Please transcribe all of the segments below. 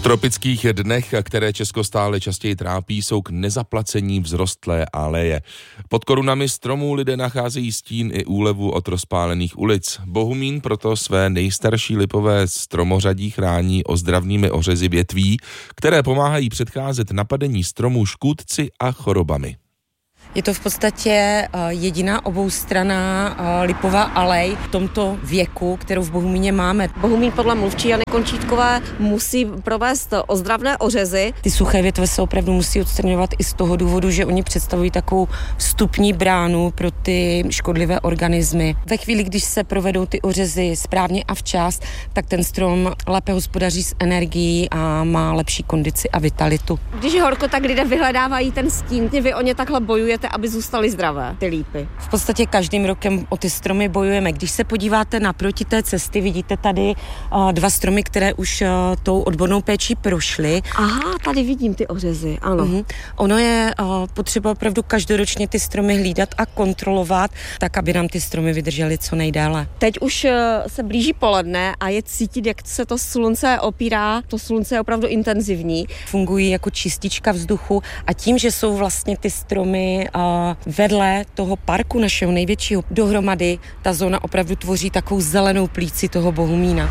tropických dnech, které Česko stále častěji trápí, jsou k nezaplacení vzrostlé aleje. Pod korunami stromů lidé nacházejí stín i úlevu od rozpálených ulic. Bohumín proto své nejstarší lipové stromořadí chrání ozdravnými ořezy větví, které pomáhají předcházet napadení stromů škůdci a chorobami. Je to v podstatě jediná oboustranná lipová alej v tomto věku, kterou v Bohumíně máme. Bohumín podle mluvčí Jany Končítkové musí provést ozdravné ořezy. Ty suché větve se opravdu musí odstraňovat i z toho důvodu, že oni představují takovou vstupní bránu pro ty škodlivé organismy. Ve chvíli, když se provedou ty ořezy správně a včas, tak ten strom lépe hospodaří s energií a má lepší kondici a vitalitu. Když je horko, tak lidé vyhledávají ten stín. Vy o ně takhle bojujete, aby zůstaly zdravé, ty lípy. V podstatě každým rokem o ty stromy bojujeme. Když se podíváte naproti té cesty, vidíte tady dva stromy, které už tou odbornou péčí prošly. Aha, tady vidím ty ořezy, ano. Ono je potřeba opravdu každoročně ty stromy hlídat a kontrolovat, tak, aby nám ty stromy vydržely co nejdéle. Teď už se blíží poledne a je cítit, jak se to slunce opírá. To slunce je opravdu intenzivní. Fungují jako čistička vzduchu a tím, že jsou vlastně ty stromy vedle toho parku našeho největšího dohromady, ta zóna opravdu tvoří takovou zelenou plíci toho Bohumína.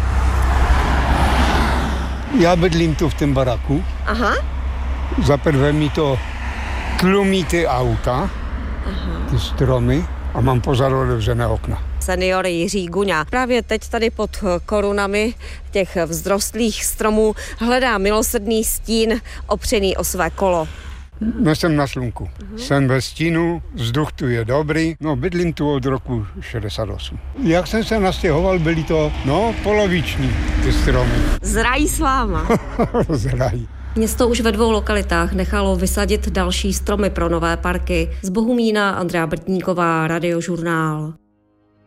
Já bydlím tu v tom baraku. Aha. Za prvé mi to tlumí ty auta, ty stromy a mám pozadu otevřené okna. Senior Jiří Guňa právě teď tady pod korunami těch vzrostlých stromů hledá milosrdný stín opřený o své kolo. Jsem na slunku. Jsem ve stínu, vzduch tu je dobrý. Bydlím tu od roku 68. Jak jsem se nastěhoval, byly to, poloviční ty stromy. Zrají s váma. Zrají. Město už ve 2 lokalitách nechalo vysadit další stromy pro nové parky. Z Bohumína Andrea Brtníková, Radiožurnál.